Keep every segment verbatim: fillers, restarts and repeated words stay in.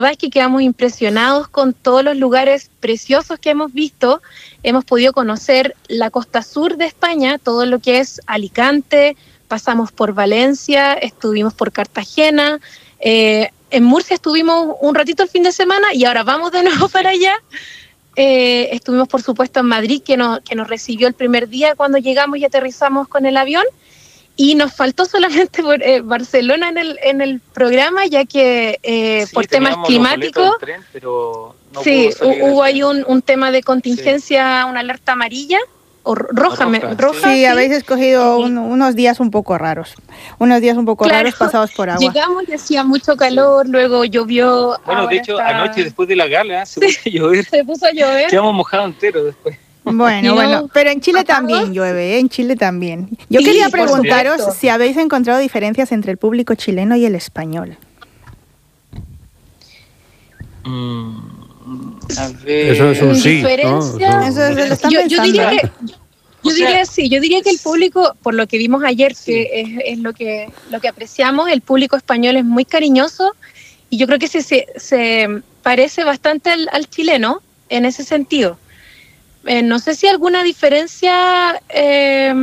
verdad es que quedamos impresionados con todos los lugares preciosos que hemos visto. Hemos podido conocer la costa sur de España, todo lo que es Alicante, pasamos por Valencia, estuvimos por Cartagena, eh, en Murcia estuvimos un ratito el fin de semana y ahora vamos de nuevo para allá. Eh, estuvimos por supuesto en Madrid, que nos, que nos recibió el primer día cuando llegamos y aterrizamos con el avión. Y nos faltó solamente por, eh, Barcelona en el en el programa, ya que eh, sí, por temas climáticos, tren, pero no sí, hubo ahí un, un tema de contingencia, sí. Una alerta amarilla o roja, roja, me, roja sí, sí, habéis escogido un, unos días un poco raros, unos días un poco claro, raros pasados por agua. Llegamos y hacía mucho calor, sí. Luego llovió. Bueno, de hecho, está... anoche después de la gala se puso a llover. Se puso a llover. Quedamos mojados enteros después. Bueno, bueno, pero en Chile también llueve, ¿eh? En Chile también. Yo sí, quería preguntaros si habéis encontrado diferencias entre el público chileno y el español. Mm, a ver. Eso es un sí, ¿no? Eso, eso es, lo están yo, pensando, yo diría ¿eh? que, yo, yo diría sí, yo diría que el público, por lo que vimos ayer, sí. que es, es lo que lo que apreciamos, el público español es muy cariñoso y yo creo que se, se, se parece bastante al, al chileno en ese sentido. Eh, no sé si alguna diferencia eh,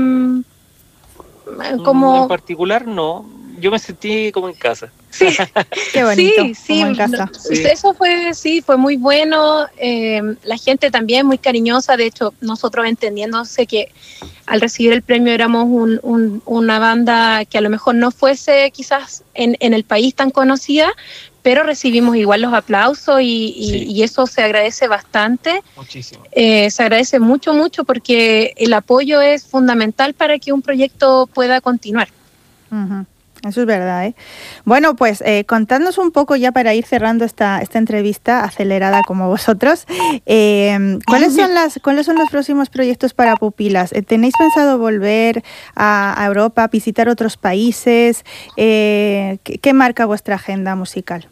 como... En particular no, yo me sentí como en casa. Sí, qué bonito, sí, sí, como en casa. Sí. Eso fue, sí, fue muy bueno, eh, la gente también muy cariñosa, de hecho nosotros entendiéndose que al recibir el premio éramos un, un, una banda que a lo mejor no fuese quizás en, en el país tan conocida, pero recibimos igual los aplausos y, y, sí. y eso se agradece bastante. Muchísimo. Eh, se agradece mucho, mucho porque el apoyo es fundamental para que un proyecto pueda continuar. Uh-huh. Eso es verdad, ¿eh? Bueno, pues eh, contadnos un poco ya para ir cerrando esta, esta entrevista acelerada como vosotros. Eh, ¿cuáles son las cuáles son los próximos proyectos para Pupilas? ¿Tenéis pensado volver a, a Europa, visitar otros países? Eh, ¿qué, ¿Qué marca vuestra agenda musical?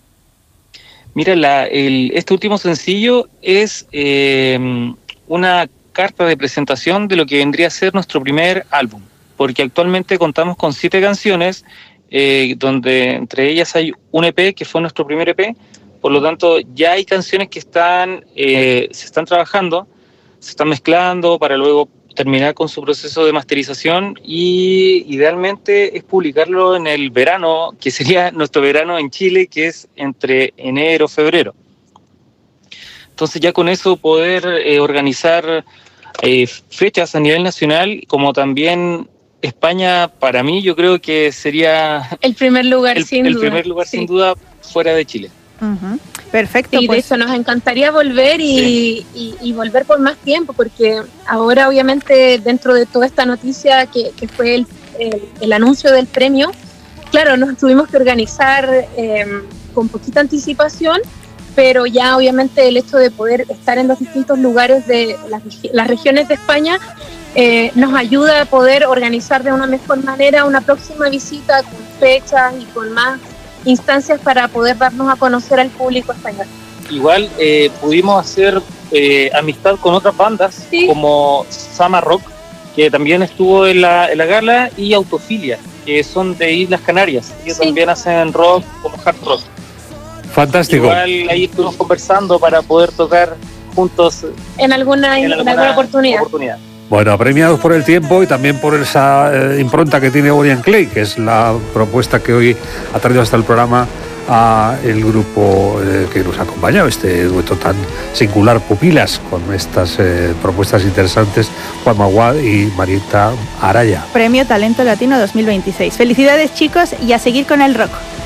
Mira, la, el, este último sencillo es eh, una carta de presentación de lo que vendría a ser nuestro primer álbum, porque actualmente contamos con siete canciones, eh, donde entre ellas hay un E P que fue nuestro primer E P, por lo tanto ya hay canciones que están eh, se están trabajando, se están mezclando para luego terminar con su proceso de masterización y idealmente es publicarlo en el verano, que sería nuestro verano en Chile, que es entre enero y febrero. Entonces ya con eso poder eh, organizar eh, fechas a nivel nacional, como también España, para mí yo creo que sería el primer lugar, el, sin el duda. primer lugar sí. sin duda fuera de Chile. Uh-huh. Perfecto. Y pues. de hecho nos encantaría volver y, sí. y, y volver por más tiempo, porque ahora obviamente dentro de toda esta noticia que, que fue el, el, el anuncio del premio, claro, nos tuvimos que organizar eh, con poquita anticipación, pero ya obviamente el hecho de poder estar en los distintos lugares de las, las regiones de España eh, nos ayuda a poder organizar de una mejor manera una próxima visita con fechas y con más instancias para poder darnos a conocer al público español. Igual eh, pudimos hacer eh, amistad con otras bandas, ¿sí? Como Sama Rock, que también estuvo en la, en la gala, y Autofilia, que son de Islas Canarias, que sí. también hacen rock como hard rock. Fantástico. Igual ahí estuvimos conversando para poder tocar juntos en alguna, en alguna, en alguna oportunidad. oportunidad. Bueno, premiados por el tiempo y también por esa eh, impronta que tiene Orion Clay, que es la propuesta que hoy ha traído hasta el programa a el grupo eh, que nos ha acompañado, este dueto tan singular, Pupilas, con estas eh, propuestas interesantes, Juan Maguad y Marieta Araya. Premio Talento Latino dos mil veintiséis. Felicidades, chicos, y a seguir con el rock.